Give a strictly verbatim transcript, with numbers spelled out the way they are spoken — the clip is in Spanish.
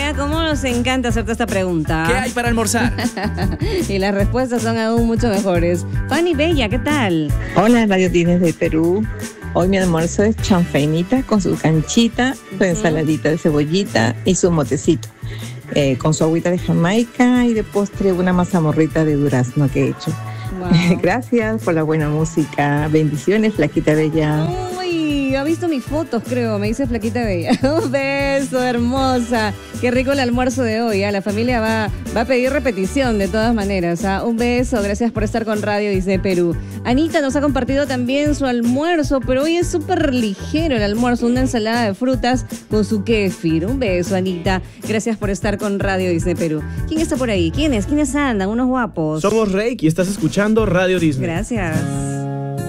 ¿ah? ¿Cómo nos encanta hacerte esta pregunta? ¿Qué hay para almorzar? Y las respuestas son aún mucho mejores. Fanny Bella, ¿qué tal? Hola, Radio Disney de Perú. Hoy mi almuerzo es chanfainita con su canchita, su ensaladita de cebollita y su motecito. Eh, con su agüita de Jamaica y de postre una mazamorrita de durazno que he hecho. Wow. Gracias por la buena música. Bendiciones, Flaquita Bella. Uy, ha visto mis fotos, creo. Me dice Flaquita Bella. Un beso, hermosa. Qué rico el almuerzo de hoy. ¿eh? La familia va, va a pedir repetición de todas maneras. ¿eh? Un beso. Gracias por estar con Radio Disney Perú. Anita nos ha compartido también su almuerzo, pero hoy es súper ligero el almuerzo. Una ensalada de frutas con su kéfir. Un beso, Anita. Gracias por estar con Radio Disney Perú. ¿Quién está por ahí? ¿Quiénes? ¿Quiénes andan? Unos guapos. Somos Reiki y estás escuchando Radio Disney. Gracias.